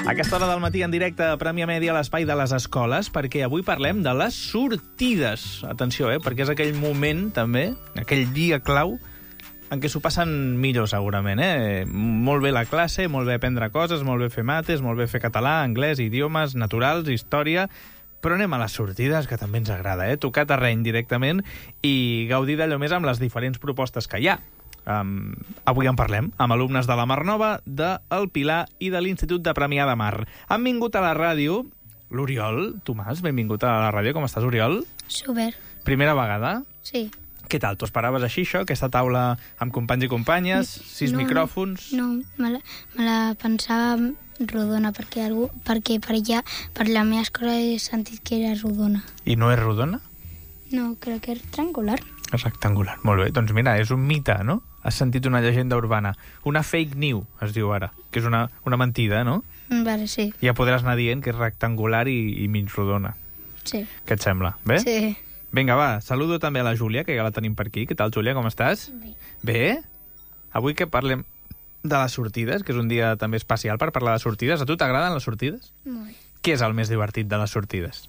A aquesta hora del matí en directe a Premià Mèdia a l'espai de les escoles, perquè avui parlem de les sortides. Atenció, perquè és aquell moment, també, aquell dia clau, en què s'ho passen millor, segurament. Molt bé la classe, molt bé aprendre coses, molt bé fer mates, molt bé fer català, anglès, idiomes, naturals, història... Però anem a les sortides, que també ens agrada, tocar terreny directament i gaudir d'allò més amb les diferents propostes que hi ha. Avui en parlem amb alumnes de la Mar Nova, del Pilar i de l'Institut de Premià de Mar. Han vingut a la ràdio l'Oriol. Tomàs, benvingut a la ràdio. Com estàs, Oriol? Super. Primera vegada? Sí. Què tal? T'ho esperaves així, això? Aquesta taula amb companys i companyes? 6 micròfons? No, me la pensava rodona, perquè per allà, per la meva escola he sentit que era rodona. I no és rodona? No, crec que és rectangular. És rectangular, molt bé. Doncs mira, és un mite, no? Has sentit una llegenda urbana. Una fake news, es diu ara, que és una mentida, no? Vale, sí. Ja podràs anar dient que és rectangular i mig rodona. Sí. Què et sembla? Bé? Sí. Vinga, va, saludo també a la Júlia, que ja la tenim per aquí. Què tal, Júlia, com estàs? Bé. Bé? Avui que parlem de les sortides, que és un dia també especial per parlar de sortides. A tu t'agraden les sortides? Molt. Què és el més divertit de les sortides?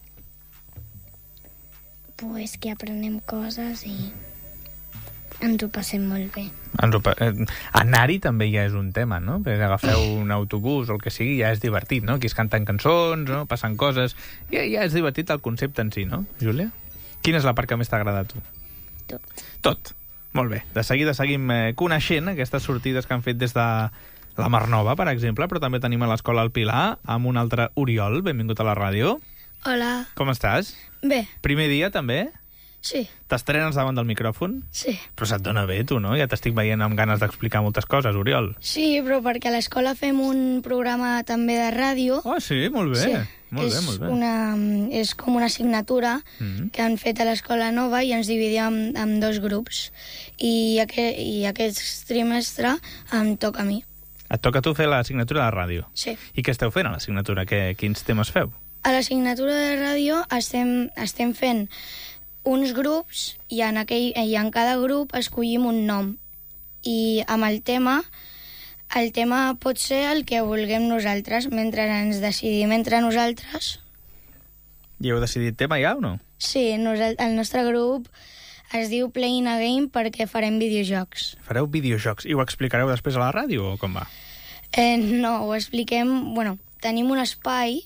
Pues que aprenem coses i ens ho passem molt bé. Anar-hi també ja és un tema, no? Perquè agafeu un autobús o el que sigui, ja és divertit, no? Aquí es canten cançons, no? Passen coses... Ja és divertit el concepte en si, no, Júlia? Quina és la part que més t'agrada a tu? Tot. Molt bé. De seguida seguim coneixent aquestes sortides que han fet des de la Mar Nova, per exemple, però també tenim a l'escola El Pilar amb un altre Oriol. Benvingut a la ràdio. Hola. Com estàs? Bé. Primer dia, també? Sí. T'estrenes davant del micròfon? Sí. Però se't dona bé, tu, no? Ja t'estic veient amb ganes d'explicar moltes coses, Oriol. Sí, però perquè a l'escola fem un programa també de ràdio. Oh, sí? Molt bé. Sí. Molt bé. És com una assignatura que han fet a l'escola nova i ens dividim en 2 grups. I aquest trimestre em toca a mi. Et toca a tu fer l'assignatura de ràdio. Sí. I què esteu fent a l'assignatura? Quins temes feu? A l'assignatura de ràdio estem fent uns grups i en cada grup escollim un nom. I amb el tema pot ser el que vulguem nosaltres, mentre ens decidim entre nosaltres. I heu decidit tema ja o no? Sí, el nostre grup es diu Playing a Game perquè farem videojocs. Fareu videojocs. I ho explicareu després a la ràdio o com va? No, ho expliquem... Bueno, tenim un espai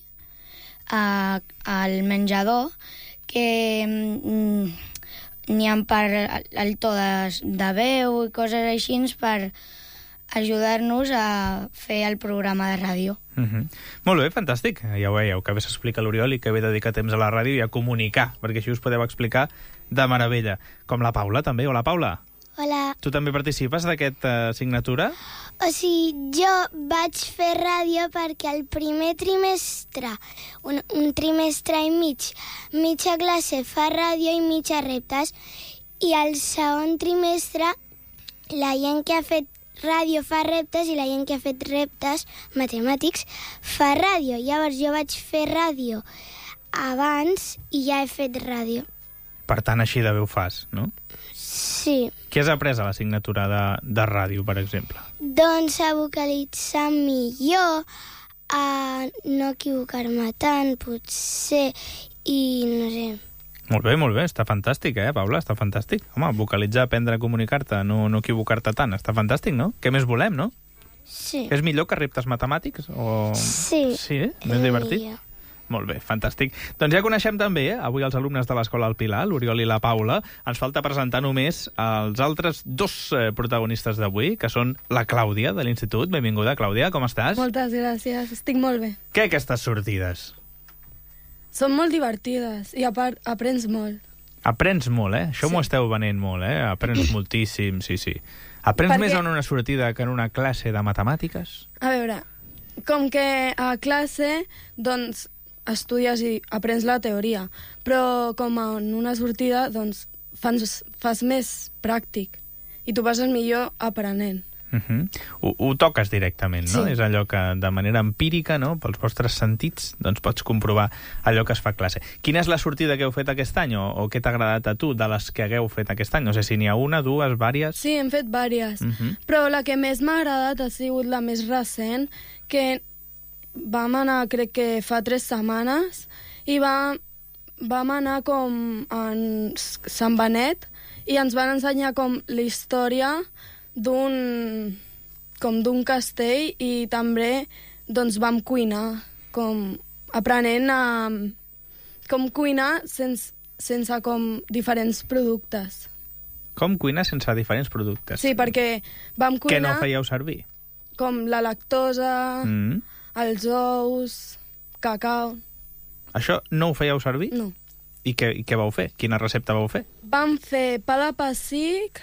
al menjador que n'hi ha per el to de veu i coses així per ajudar-nos a fer el programa de ràdio. Molt bé, fantàstic. Ja ho veieu, que bé s'explica l'Oriol i que bé dedicar temps a la ràdio i a comunicar, perquè així us podeu explicar de meravella. Com la Paula, també. Hola, Paula. Hola. Tu també participes d'aquesta assignatura? O sigui, jo vaig fer ràdio perquè el primer trimestre, un trimestre i mig, mitja classe fa ràdio i mitja reptes, i el segon trimestre la gent que ha fet ràdio fa reptes i la gent que ha fet reptes matemàtics fa ràdio. Llavors jo vaig fer ràdio abans i ja he fet ràdio. Per tant, així de bé ho fas, no? Sí. Què has après a l'assignatura de ràdio, per exemple? Doncs a vocalitzar millor, a no equivocar-me tant, potser, i no sé. Molt bé, està fantàstic, Paula? Està fantàstic. Home, vocalitzar, aprendre a comunicar-te, no equivocar-te tant, està fantàstic, no? Què més volem, no? Sí. És millor que reptes matemàtics? O... Sí. Sí, més divertit? Millor. Molt bé, fantàstic. Doncs ja coneixem també, avui els alumnes de l'Escola El Pilar, l'Oriol i la Paula. Ens falta presentar només els altres 2 protagonistes d'avui, que són la Clàudia, de l'Institut. Benvinguda, Clàudia, com estàs? Moltes gràcies, estic molt bé. Què aquestes sortides? Són molt divertides i a part aprens molt. Aprens molt, Això m'ho esteu venent molt, Aprens moltíssim, sí. Aprens més en una sortida que en una classe de matemàtiques? A veure, com que a classe, doncs, estudies i aprens la teoria, però com en una sortida, doncs, fas més pràctic i tu passes millor aprenent. Ho toques directament, no? Sí. És allò que de manera empírica, no? Pels vostres sentits, doncs pots comprovar allò que es fa a classe. Quina és la sortida que heu fet aquest any o què t'ha agradat a tu de les que hagueu fet aquest any? No sé si n'hi ha una, dues, vàries... Sí, hem fet vàries, però la que més m'ha agradat ha sigut la més recent, que vam anar, crec que fa 3 setmanes, i vam anar com a Sant Benet i ens van ensenyar com la història d'un castell, i també doncs, vam cuinar, com aprenent a com cuinar sense com diferents productes. Com cuinar sense diferents productes? Sí, perquè vam cuinar... Què no fèieu servir? Com la lactosa, els ous, cacau... Això no ho fèieu servir? No. I què vau fer? Quina recepta vau fer? Vam fer pa de pessic,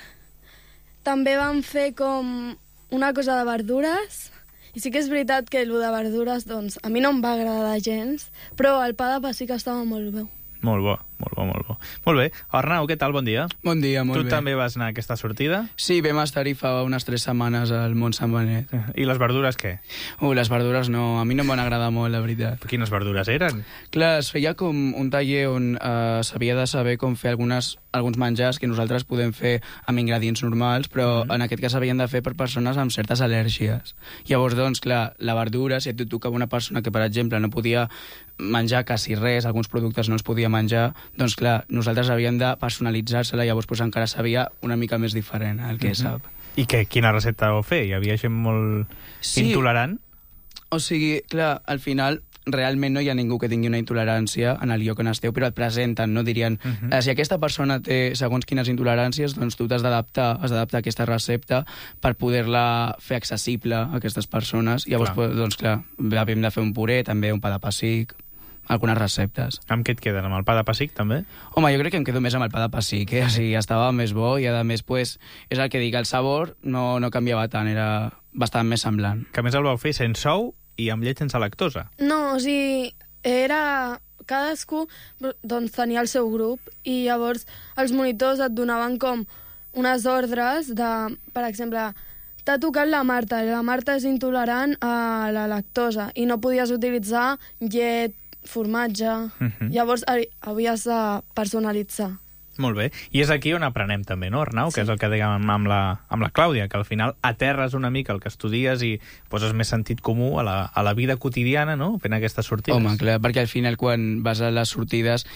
també vam fer com una cosa de verdures, i sí que és veritat que el de verdures, doncs, a mi no em va agradar gens, però el pa de pessic estava molt bé. Molt bo, molt bo, molt bo. Molt bé. Arnau, què tal? Bon dia. Bon dia, molt bé. Tu també vas anar a aquesta sortida? Sí, vam estar-hi fa unes 3 setmanes al Mont Sant Benet. I les verdures què? Les verdures no, a mi no em van agradar molt, la veritat. Quines verdures eren? Clar, es feia com un taller on s'havia de saber com fer alguns menjars que nosaltres podem fer amb ingredients normals, però en aquest cas s'havien de fer per persones amb certes al·lèrgies. Llavors, doncs, clar, la verdura, si et tocava una persona que, per exemple, no podia menjar quasi res, alguns productes no els podia menjar, doncs clar, nosaltres havíem de personalitzar-se-la, llavors pues, encara sabia una mica més diferent el que sap. I quina recepta vau fer? Hi havia gent molt intolerant? O sigui, clar, al final realment no hi ha ningú que tingui una intolerància en el lloc on esteu, però et presenten, no? Dirien, si aquesta persona té segons quines intoleràncies, doncs tu t'has d'adaptar, a aquesta recepta per poder-la fer accessible a aquestes persones. Llavors, doncs clar, havíem de fer un puré, també un pa de pessic, algunes receptes. Amb què et queden? Amb el pa de pessic, també? Home, jo crec que em quedo més amb el pa de pessic, O sigui, estava més bo i, a més, pues, és el que dic, el sabor no canviava tant, era bastant més semblant. Que a més el vau fer sense ou i amb llet sense lactosa. No, o sigui, era... Cadascú doncs, tenia el seu grup, i llavors els monitors et donaven com unes ordres de, per exemple, t'ha tocat la Marta és intolerant a la lactosa i no podies utilitzar llet, formatge... Llavors havies de personalitzar. Molt bé. I és aquí on aprenem també, no, Arnau? Sí. Que és el que dèiem amb la Clàudia, que al final aterres una mica el que estudies i poses més sentit comú a la vida quotidiana, no?, fent aquestes sortides. Home, clar, perquè al final quan vas a les sortides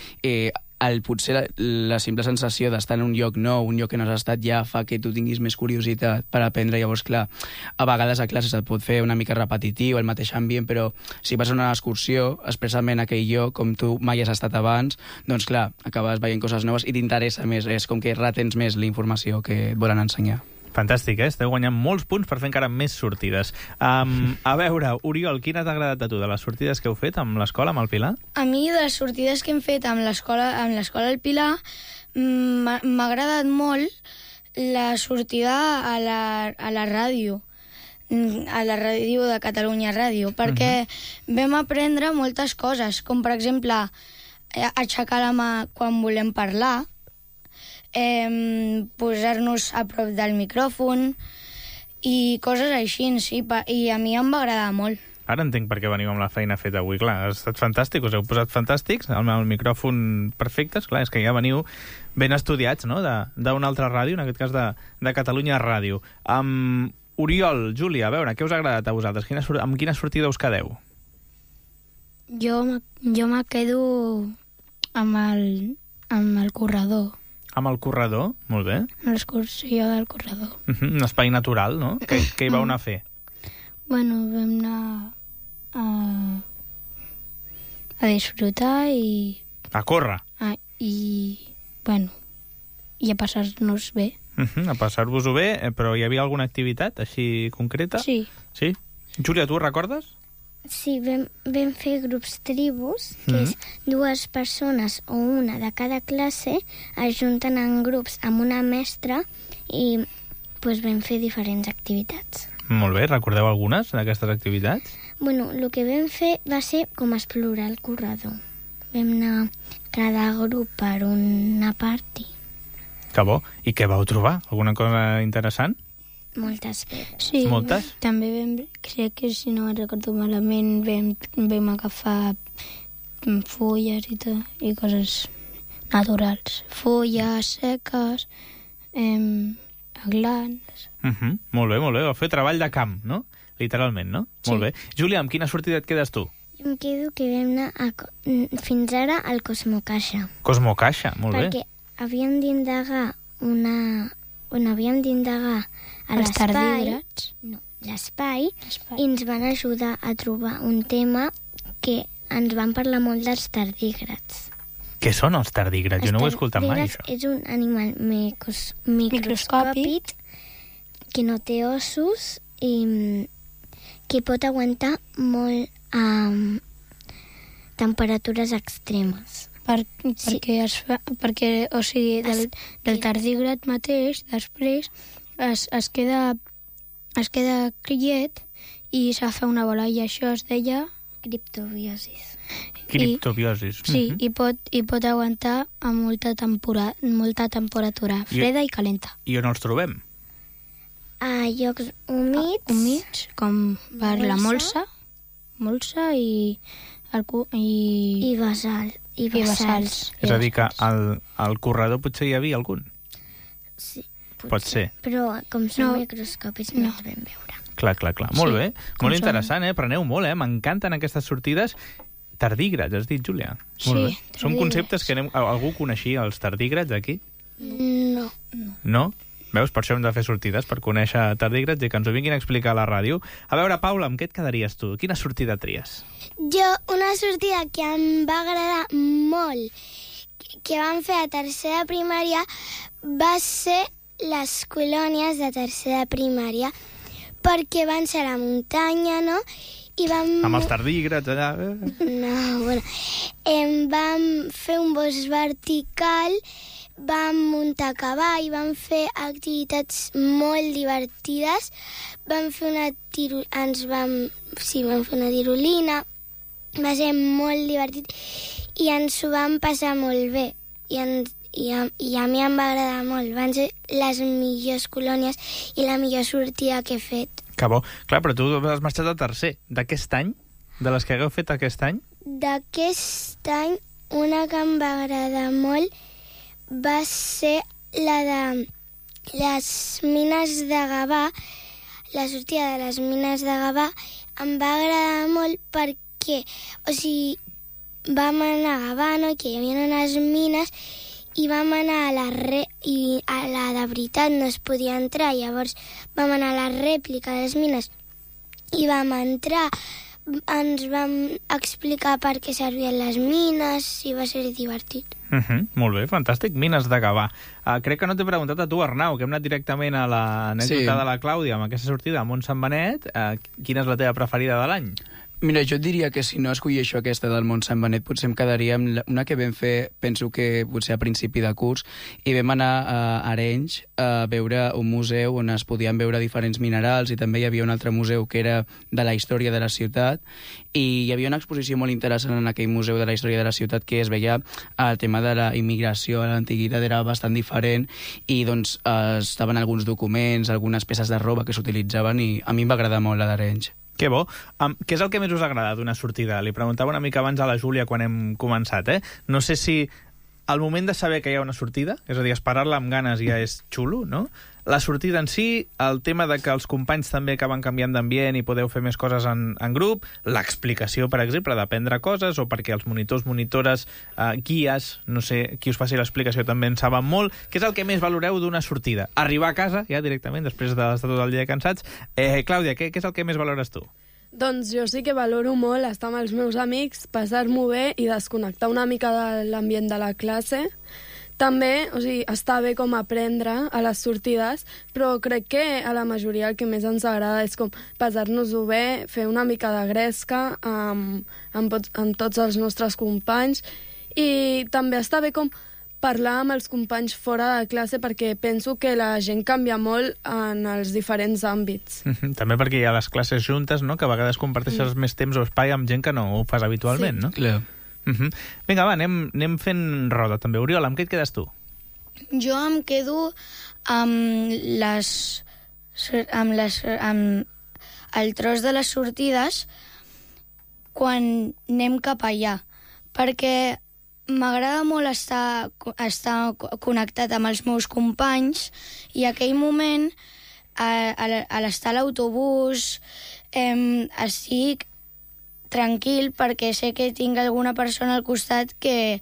potser la simple sensació d'estar en un lloc nou, un lloc que no has estat, ja fa que tu tinguis més curiositat per aprendre. Llavors, clar, a vegades a classes et pot fer una mica repetitiu, el mateix ambient, però si vas a una excursió, expressament a aquell lloc, com tu mai has estat abans, doncs clar, acabes veient coses noves i t'interessa més, és com que retens més la informació que et volen ensenyar. Fantàstic, Esteu guanyant molts punts per fer encara més sortides. A veure, Oriol, quina t'ha agradat a tu de les sortides que heu fet amb l'escola, amb el Pilar? A mi, de les sortides que hem fet amb l'escola del Pilar, m'ha agradat molt la sortida a la ràdio, a la ràdio de Catalunya Ràdio, perquè vam aprendre moltes coses, com per exemple aixecar la mà quan volem parlar, posar-nos a prop del micròfon i coses així, sí, i a mi em va agradar molt. Ara entenc per què veniu amb la feina feta avui. Clar, ha estat fantàstic, us heu posat fantàstics, amb el micròfon perfectes, clar, és que ja veniu ben estudiats, no?, d'una altra ràdio, en aquest cas de Catalunya Ràdio. Oriol, Júlia, a veure, què us ha agradat a vosaltres? Amb quina sortida us quedeu? Jo me quedo amb el corredor. Amb el corredor? Molt bé. L'excursió del corredor. Un espai natural, no? Què hi vau anar a fer? Bueno, vam anar a disfrutar i... A córrer? I a passar-nos bé. A passar-vos-ho bé, però hi havia alguna activitat així concreta? Sí. Sí? Júlia, tu ho recordes? Sí, vam fer grups tribus, que és 2 persones o una de cada classe es junten en grups amb una mestra i vam fer diferents activitats. Molt bé, recordeu algunes d'aquestes activitats? Bueno, el que vam fer va ser com explorar el corredor. Vam anar cada grup per una part. Que bo. I què vau trobar? Alguna cosa interessant? Moltes pedres. Sí, moltes? També crec que, si no recordo malament, vam agafar fulles i coses naturals. Fulles seques, aglans... Molt bé, molt bé. Vau fer treball de camp, no? literalment, no? Sí. Molt bé. Júlia, amb quina sortida et quedes tu? Jo em quedo que vam anar fins ara al Cosmocaixa. Cosmocaixa, molt Perquè havíem d'indagar havíem d'indagar a Els l'espai. tardígrads. No, l'espai. I ens van ajudar a trobar un tema que ens van parlar molt dels tardígrads. Què són els tardígrads? Jo no ho he escoltat mai, tardígrads això. és un animal microscòpic que no té ossos i que pot aguantar molt temperatures extremes. Perquè, o sigui, del tardígrad mateix, després, es queda criet i s'ha fet una bola, i això es deia Criptobiosis. Criptobiosis. Sí, i pot aguantar a molta temperatura freda i calenta. I on els trobem? A llocs humits. Humits, com per la molsa i bassals. És a dir, que al corredor potser hi havia algun? Sí, Pot ser. Però com són No. microscòpics no els vam veure. Clar. Molt Sí, bé. com Molt són. interessant, Preneu molt, M'encanten aquestes sortides. Tardígrads, has dit, Júlia? Sí, Molt bé. Són tardígrads. conceptes que algú coneixia, els tardígrads, aquí? No. No? Veus? Per això hem de fer sortides, per conèixer tardígrads i que ens ho vinguin a explicar a la ràdio. A veure, Paula, amb què et quedaries tu? Quina sortida tries? Jo, una sortida que em va agradar molt, que vam fer a tercera primària, va ser les colònies de tercera primària, perquè van ser a la muntanya, no? I vam... Amb els tardígrads, allà... No, bueno. Vam fer un bosc vertical, vam muntar a cavall, vam fer activitats molt divertides, vam fer una tirolina, va ser molt divertit i ens ho vam passar molt bé i a mi em va agradar molt. Van ser les millors colònies i la millor sortida que he fet. Que bo. Clar, però tu has marxat a tercer. D'aquest any? De les que hagueu fet aquest any? D'aquest any, una que em va agradar molt va ser la de les mines de Gavà. La sortida de les mines de Gavà em va agradar molt perquè, o sigui, vam anar a Gavà, no?, que hi havia unes mines, i vam anar a i a la de veritat no es podia entrar, llavors vam anar a la rèplica de les mines i vam entrar, ens vam explicar per què servien les mines i va ser divertit. Molt bé, fantàstic. Mines de Gavà. Crec que no t'he preguntat a tu, Arnau, que hem anat directament a l'anècdota de la Clàudia amb aquesta sortida a Montsant Benet. Quina és la teva preferida de l'any? Mira, jo et diria que si no escolleixo aquesta del Montsant Benet, potser em quedaria amb una que vam fer, penso que potser a principi de curs, i vam anar a Arenys a veure un museu on es podien veure diferents minerals, i també hi havia un altre museu que era de la història de la ciutat, i hi havia una exposició molt interessant en aquell museu de la història de la ciutat que es veia el tema de la immigració a l'antiguitat era bastant diferent, i doncs estaven alguns documents, algunes peces de roba que s'utilitzaven, i a mi em va agradar molt la d'Arenys. Que bo. Què és el que més us ha agradat d'una sortida? Li preguntava una mica abans a la Júlia quan hem començat, No sé si al moment de saber que hi ha una sortida, és a dir, esperar-la amb ganes ja és xulo, no? La sortida en si, el tema de que els companys també acaben canviant d'ambient i podeu fer més coses en grup, l'explicació, per exemple, d'aprendre coses, o perquè els monitores, guies, no sé, qui us faci l'explicació també en saben molt. Què és el que més valoreu d'una sortida? Arribar a casa, ja directament, després d'estar tot el dia cansats. Clàudia, què és el que més valores tu? Doncs jo sí que valoro molt estar amb els meus amics, passar-m'ho bé i desconnectar una mica de l'ambient de la classe. També, o sigui, està bé com aprendre a les sortides, però crec que a la majoria el que més ens agrada és com passar-nos-ho bé, fer una mica de gresca amb tots els nostres companys, i també està bé com parlar amb els companys fora de classe, perquè penso que la gent canvia molt en els diferents àmbits. També perquè hi ha les classes juntes, no?, que a vegades comparteixes més temps o espai amb gent que no ho fas habitualment, no? Clar. Vinga, va, anem fent roda també. Oriol, amb què et quedes tu? Jo em quedo amb el tros de les sortides quan anem cap allà, perquè m'agrada molt estar connectat amb els meus companys, i aquell moment, a l'estar a l'autobús, estic tranquil perquè sé que tinc alguna persona al costat que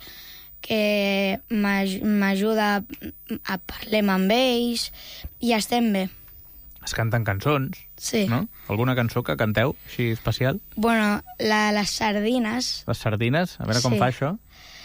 m'ajuda a parlar amb ells i estem bé. Es canten cançons, Sí. no? Alguna cançó que canteu, així especial? Bueno, les sardines. Les sardines? A veure com Sí. fa això.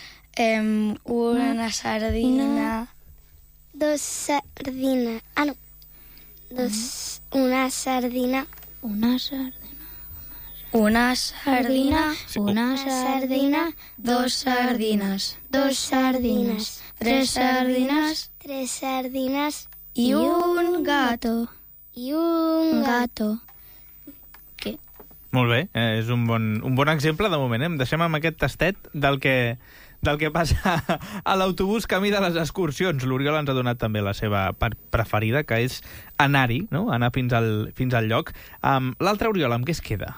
Una sardina... Dos sardines. Ah, no. Una sardina. Una sardina. Una sardina, una sardina, dos sardines, dos sardines, tres sardines Tres sardines y un gato. i un Gato. Molt bé, és un bon exemple de moment. Deixem amb aquest tastet del que passa a l'autobús camí de les excursions. L'Oriol ens ha donat també la seva part preferida, que és anar-hi, no? Anar fins al lloc. L'altre, Oriol, amb què es queda?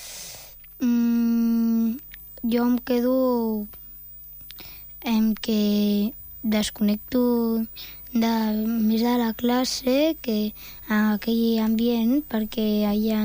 Jo em quedo en que desconnecto més de la classe que a aquell ambient, perquè allà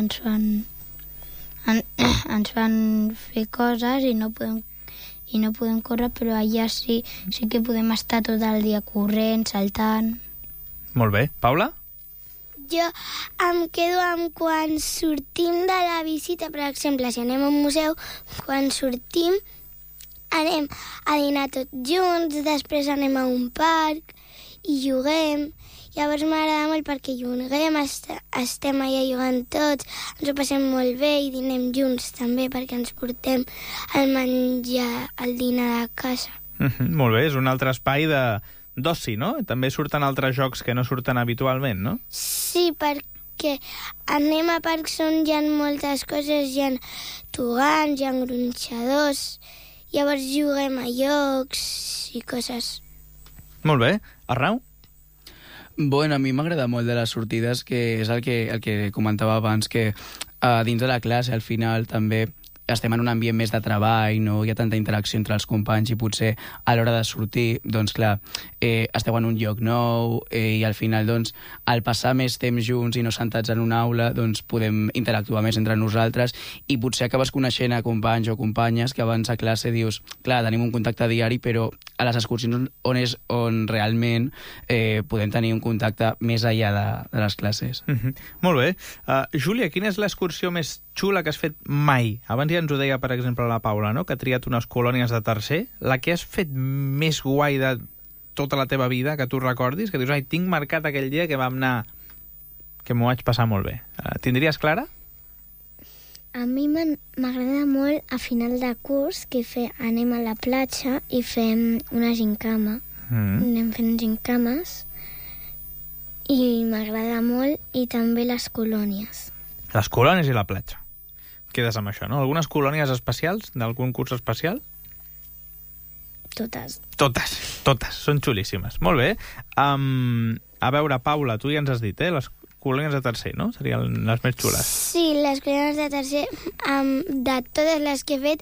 ens fan fer coses i no podem córrer, però allà sí que podem estar tot el dia corrent, saltant. Molt bé. Paula? Jo em quedo amb quan sortim de la visita, per exemple, si anem a un museu, quan sortim anem a dinar tots junts, després anem a un parc i juguem. Llavors m'agrada molt perquè juguem, estem allà jugant tots, ens ho passem molt bé i dinem junts també perquè ens portem el menjar, el dinar de casa. Molt bé, és un altre espai d'oci, no? També surten altres jocs que no surten habitualment, no? Sí, perquè anem a parcs on hi ha moltes coses, hi ha tobogans, hi ha gronxadors, llavors juguem a jocs i coses. Molt bé. Arnau? Bueno, a mi m'agrada molt de les sortides, que és el que comentava abans, que dins de la classe al final també estem en un ambient més de treball, no hi ha tanta interacció entre els companys i potser a l'hora de sortir, doncs clar, esteu en un lloc nou i al final, doncs, al passar més temps junts i no sentats en una aula, doncs podem interactuar més entre nosaltres i potser acabes coneixent a companys o companyes que abans a classe dius, clar, tenim un contacte diari, però a les excursions on realment podem tenir un contacte més enllà de les classes. Molt bé. Júlia, quina és l'excursió més xula que has fet mai? Abans ja ens ho deia, per exemple, la Paula, no? Que ha triat unes colònies de tercer. La que has fet més guai de tota la teva vida, que tu recordis, que dius, ai, tinc marcat aquell dia que vam anar... que m'ho vaig passar molt bé. Tindries clara? A mi m'agrada molt a final de curs que anem a la platja i fem una gincama. Anem fent gincames i m'agrada molt, i també les colònies. Les colònies i la platja. Quedes amb això, no? Algunes colònies especials d'algun curs especial? Totes. Totes. Són xulíssimes. Molt bé. A veure, Paula, tu ja ens has dit, les colònies de tercer, no? Serien les més xules. Sí, les colònies de tercer, de totes les que he fet,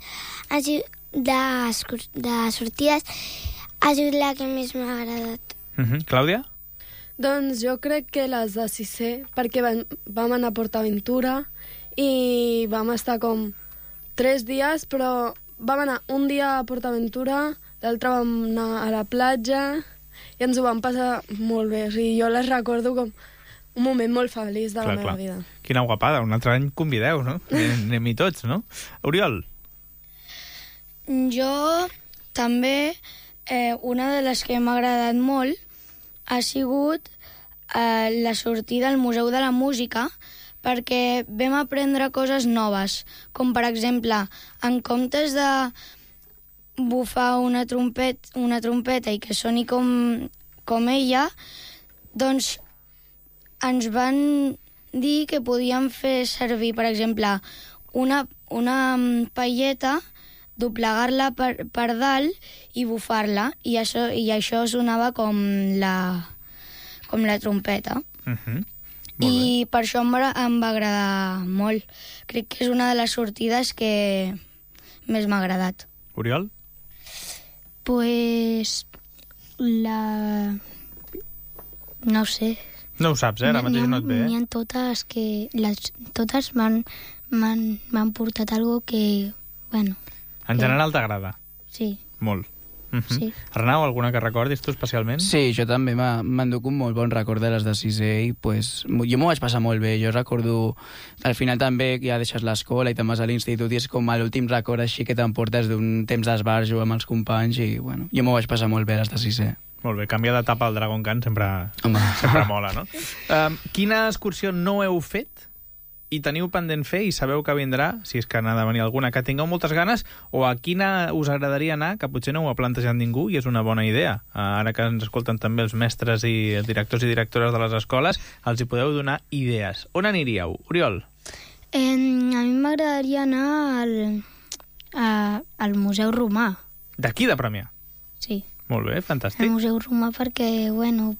de sortides, ha sigut la que més m'ha agradat. Clàudia? Doncs jo crec que les de sisè, perquè vam anar a PortAventura i vam estar com 3 dies, però vam anar un dia a PortAventura, l'altre vam anar a la platja i ens ho vam passar molt bé. O sigui, jo les recordo com un moment molt feliç de la meva vida. Quina guapada, un altre any convideu, no? Anem-hi tots, no? Oriol? Jo també, una de les que m'ha agradat molt ha sigut la sortida al Museu de la Música, perquè vam aprendre coses noves, com per exemple, en comptes de bufar una trompeta i que soni com ella, doncs ens van dir que podíem fer servir, per exemple, una paelleta, doblegar-la per dalt i bufar-la, i això sonava com la trompeta. I per això em va agradar molt. Crec que és una de les sortides que més m'ha agradat. Oriol? Pues no sé, No ho saps, ara mateix no et ve. N'hi ha totes que... Totes m'han portat algo que... Bueno... En general t'agrada? Sí. Molt. Sí. Arnau, alguna que recordis tu especialment? Sí, jo també m'enduc un molt bon record de les de sisè i pues, jo m'ho vaig passar molt bé. Jo recordo, al final també ja deixes l'escola i te'n vas a l'institut i és com l'últim record així que t'emportes d'un temps d'esbarjo amb els companys i bueno, jo m'ho vaig passar molt bé a les de sisè. Molt bé, canviar d'etapa al Dragon Khan sempre mola, no? Quina excursió no heu fet i teniu pendent fer i sabeu que vindrà, si és que n'ha de venir alguna, que tingueu moltes ganes, o a quina us agradaria anar, que potser no ho ha plantejat ningú i és una bona idea? Ara que ens escolten també els mestres i directors i directores de les escoles, els hi podeu donar idees. On aniríeu? Oriol? A mi m'agradaria anar al Museu Romà. D'aquí de Premià? Sí. Molt bé, fantàstic. Al Museu Romà perquè, bueno,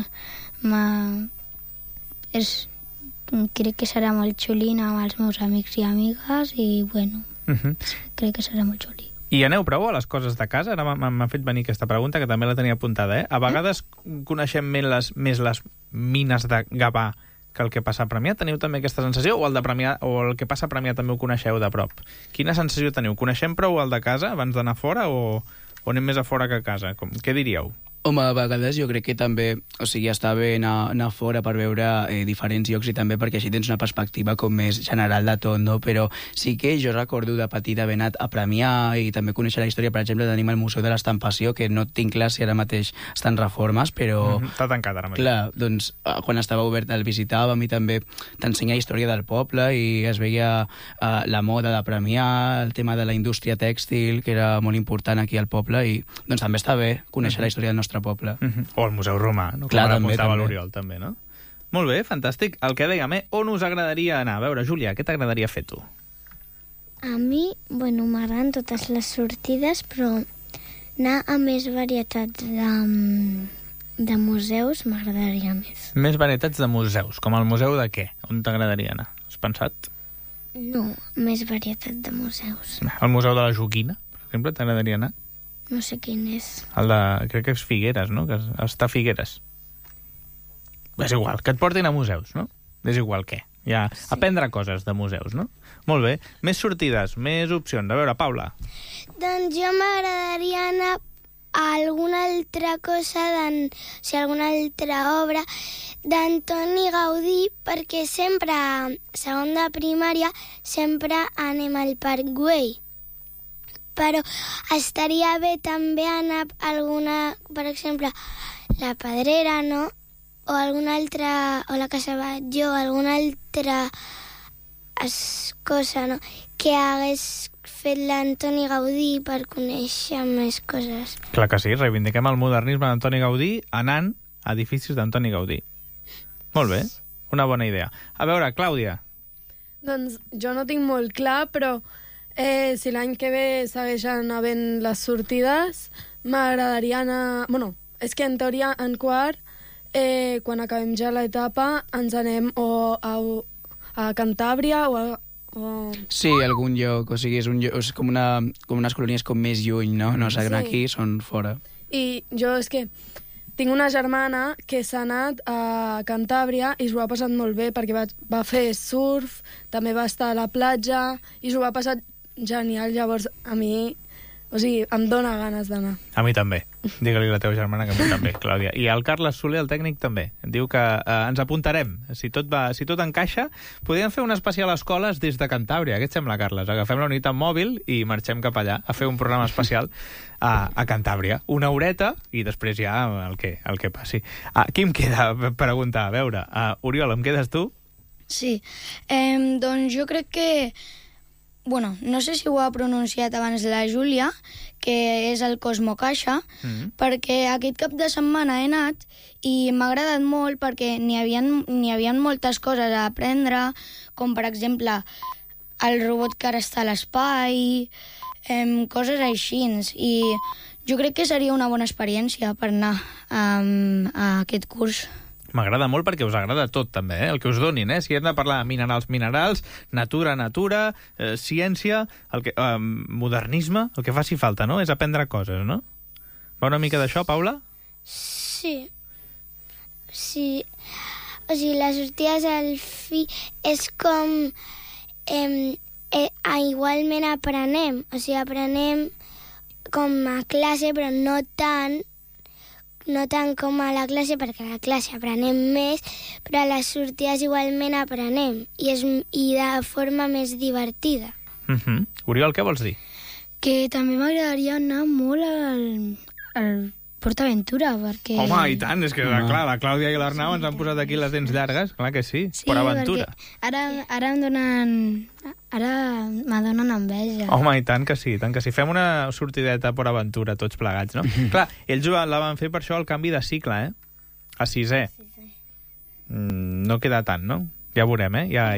crec que serà molt xulí amb els meus amics i amigues i, bueno, crec que serà molt xulí. I aneu prou a les coses de casa? Ara m'ha fet venir aquesta pregunta, que també la tenia apuntada, A vegades coneixem més les mines de Gavà que el que passa a Premià. Teniu també aquesta sensació? O el de Premià, o el que passa a Premià també ho coneixeu de prop? Quina sensació teniu? Coneixem prou el de casa abans d'anar fora o anem més a fora que a casa? Què diríeu? Home, a vegades jo crec que també, o sigui, està bé anar fora per veure diferents llocs i també perquè així tens una perspectiva com més general de tot, no? Però sí que jo recordo de petit haver anat a Premià i també conèixer la història, per exemple, tenim el Museu de l'Estampació, que no tinc clar si ara mateix està en reformes, però... Està tancat ara mateix. Clar, doncs quan estava obert el visitàvem i també t'ensenya història del poble i es veia la moda de Premià, el tema de la indústria tèxtil, que era molt important aquí al poble i doncs també està bé conèixer la història del nostre poble. O el Museu Romà, no? Clar, Com apuntava l'Oriol, també, no? Molt bé, fantàstic. El que dèiem, on us agradaria anar? A veure, Júlia, què t'agradaria fer tu? A mi, bueno, m'agraden totes les sortides, però anar a més varietats de museus m'agradaria més. Més varietats de museus, com el museu de què? On t'agradaria anar? Has pensat? No, més varietat de museus. El museu de la Joguina, per exemple, t'agradaria anar? No sé quin és. El de, crec que és Figueres, no? Que està a Figueres. És igual, que et portin a museus, no? És igual què. Ja, sí. Aprendre coses de museus, no? Molt bé. Més sortides, més opcions. A veure, Paula. Doncs jo m'agradaria anar a alguna altra cosa, alguna altra obra d'Antoni Gaudí, perquè sempre, a segon de primària, sempre anem al Parc Güell. Però estaria bé també anar a alguna, per exemple, la Pedrera, no? O alguna altra, o la Casa Batlló, alguna altra cosa, no? Que hagués fet l'Antoni Gaudí per conèixer més coses. Clar que sí, reivindiquem el modernisme d'Antoni Gaudí anant a edificis d'Antoni Gaudí. Molt bé, una bona idea. A veure, Clàudia. Doncs jo no tinc molt clar, però... si l'any que ve segueixen havent les sortides, m'agradaria anar... Bueno, és que en teoria, en quart, quan acabem ja l'etapa, ens anem o a Cantàbria o... Sí, algun lloc, o sigui, és com unes colònies com més lluny, no? No s'han aquí, són fora. I jo és que tinc una germana que s'ha anat a Cantàbria i s'ho ha passat molt bé perquè va fer surf, també va estar a la platja i s'ho va passar genial, llavors a mi, o sigui, em dóna ganes d'anar. A mi també. Digue-li a la teva germana que a mi també, Clàudia. I el Carles Soler, el tècnic, també. Diu que ens apuntarem. Si tot encaixa, podríem fer un especial a escoles des de Cantàbria. Què et sembla, Carles? Agafem la unitat mòbil i marxem cap allà a fer un programa especial a Cantàbria. Una horeta i després ja el que passi. Qui em queda preguntar? A veure, Oriol, em quedes tu? Sí. Doncs jo crec que... Bueno, no sé si ho ha pronunciat abans la Júlia, que és el Cosmo Caixa, perquè aquest cap de setmana he anat i m'ha agradat molt perquè n'hi havia moltes coses a aprendre, com per exemple el robot que ara està a l'espai, coses així. I jo crec que seria una bona experiència per anar a aquest curs. M'agrada molt perquè us agrada tot, també, el que us donin, Si hem de parlar de minerals, natura, ciència, modernisme, el que faci falta, no? És aprendre coses, no? Va una mica d'això, Paula? Sí. Sí. o sigui, les sortides al fi és com... igualment aprenem, o sigui, aprenem com a classe, però no tant com a la classe, perquè a la classe aprenem més, però a les sortides igualment aprenem, i de forma més divertida. Oriol, què vols dir? Que també m'agradaria anar molt al PortAventura, perquè... Home, i tant, és que clar, la Clàudia i l'Arnau ens han posat aquí les dents llargues, clar que sí, PortAventura. Ara em donen... Ara m'adonen enveja. Home, i tant que sí, tant que sí. Fem una sortideta a PortAventura, tots plegats, no? Clar, ells la van fer per això el canvi de cicle, A 6è. No queda tant, no? Ja veurem,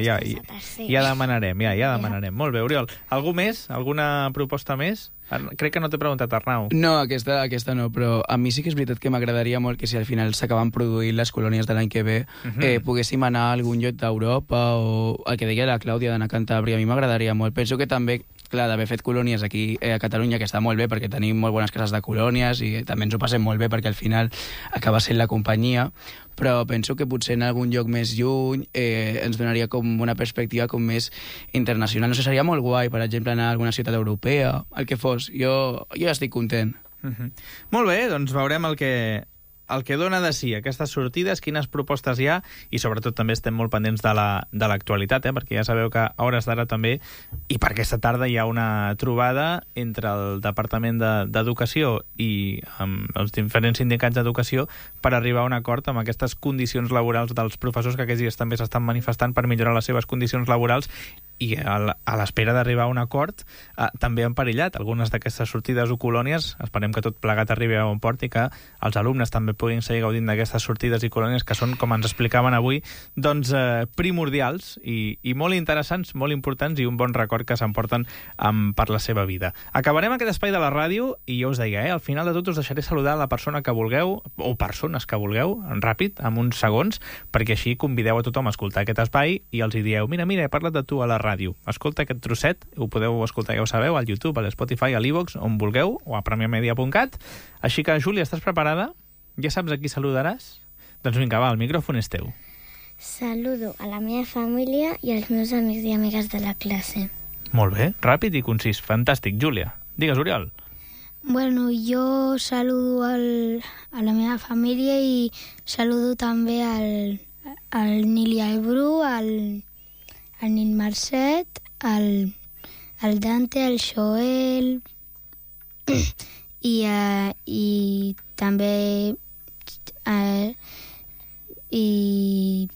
ja demanarem, ja demanarem. Molt bé, Oriol. Algú més? Alguna proposta més? Crec que no t'he preguntat, Arnau. No, aquesta no, però a mi sí que és veritat que m'agradaria molt que si al final s'acaben produint les colònies de l'any que ve, poguéssim anar a algun lloc d'Europa o el que deia la Clàudia d'anar a Cantàbria. A mi m'agradaria molt. Penso que també, clar, d'haver fet colònies aquí a Catalunya, que està molt bé perquè tenim molt bones cases de colònies i també ens ho passem molt bé perquè al final acaba sent la companyia, però penso que potser en algun lloc més lluny ens donaria com una perspectiva com més internacional. No sé, seria molt guai, per exemple, anar a alguna ciutat europea, el que fos. Jo estic content. Molt bé, doncs veurem el que dona de si aquestes sortides, quines propostes hi ha, i sobretot també estem molt pendents de l'actualitat, perquè ja sabeu que a hores d'ara també, i per aquesta tarda hi ha una trobada entre el Departament d'Educació i els diferents sindicats d'educació per arribar a un acord amb aquestes condicions laborals dels professors que aquests dies també s'estan manifestant per millorar les seves condicions laborals, i a l'espera d'arribar a un acord també han perillat algunes d'aquestes sortides o colònies. Esperem que tot plegat arribi a bon port i que els alumnes també puguin seguir gaudint d'aquestes sortides i colònies que són, com ens explicaven avui, doncs primordials i molt interessants, molt importants i un bon record que s'emporten per la seva vida. Acabarem aquest espai de la ràdio i jo us deia, al final de tot us deixaré saludar la persona que vulgueu, o persones que vulgueu, ràpid, en uns segons, perquè així convideu a tothom a escoltar aquest espai i els hi dieu, mira, he parlat de tu a la ràdio. Escolta aquest trosset, ho podeu escoltar, ja ho sabeu, al YouTube, a l'Spotify, a l'Evox, on vulgueu, o a premiamedia.cat. Així que, Júlia, estàs preparada? Ja saps a qui saludaràs? Doncs vinga, va, el micròfon és teu. Saludo a la meva família i als meus amics i amigues de la classe. Molt bé, ràpid i concís. Fantàstic, Júlia. Digues, Oriol. Bueno, jo saludo a la meva família i saludo també al Nil i al Bru, al Nil Marcet, al Dante, al Joel i també i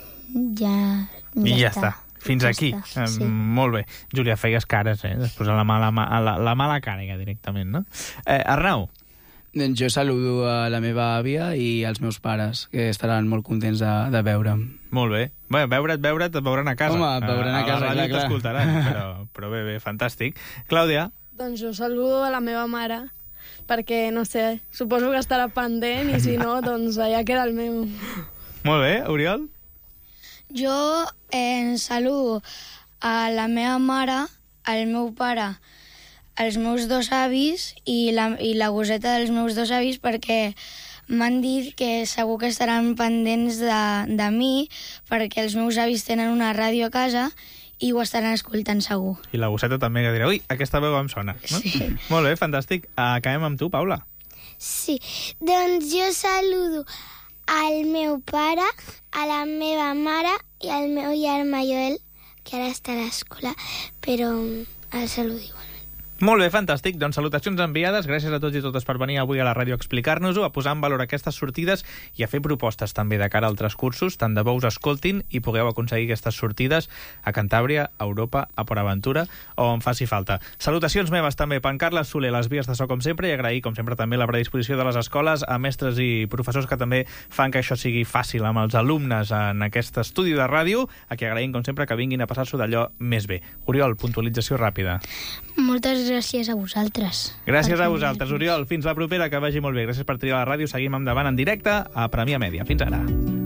ja està. Fins aquí. Sí. Molt bé. Júlia, feies cares, després a la mala cara ja directament, no? Arnau. Doncs jo saludo a la meva àvia i als meus pares, que estaran molt contents de veure'm. Molt bé. Bé, veure't, et veuran a casa. Home, et veuran a casa, la ràdio t'escoltaran, però bé, fantàstic. Clàudia? Doncs jo saludo a la meva mare, perquè, no sé, suposo que estarà pendent i si no, doncs allà queda el meu. Molt bé. Oriol? Jo saludo a la meva mare, al meu pare, els meus dos avis i la gosseta dels meus dos avis, perquè m'han dit que segur que estaran pendents de mi, perquè els meus avis tenen una ràdio a casa i ho estaran escoltant segur. I la gosseta també, que dirà, ui, aquesta veu em sona. No? Sí. Molt bé, fantàstic. Acabem amb tu, Paula. Sí, doncs jo saludo al meu pare, a la meva mare i al meu germà Joel, que ara està a l'escola, però el saludo igual. Molt bé, fantàstic. Doncs salutacions enviades. Gràcies a tots i totes per venir avui a la ràdio a explicar-nos-ho, a posar en valor aquestes sortides i a fer propostes també de cara a altres cursos. Tant de bo us escoltin i pugueu aconseguir aquestes sortides a Cantàbria, a Europa, a PortAventura o on faci falta. Salutacions meves també per en Carles Soler, les vies de so com sempre, i agrair com sempre també la predisposició de les escoles, a mestres i professors que també fan que això sigui fàcil amb els alumnes en aquest estudi de ràdio, a qui agraïm com sempre que vinguin a passar-s'ho d'allò més bé. Oriol, puntualització ràpida. Moltes gràcies a vosaltres. Gràcies a vosaltres, Oriol. Fins la propera, que vagi molt bé. Gràcies per triar la ràdio. Seguim endavant en directe a Premià Mèdia. Fins ara.